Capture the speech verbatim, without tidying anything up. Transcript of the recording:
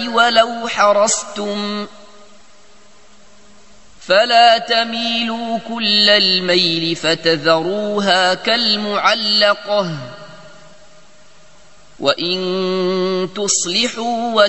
ولو حرصتم فلا تميلوا كل الميل فتذروها كالمعلقة وإن تصلحوا